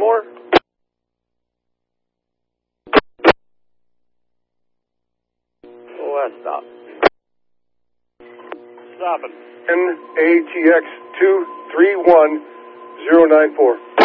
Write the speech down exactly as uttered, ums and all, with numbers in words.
more. Last stop. Stopping. N A T X two three one zero nine four.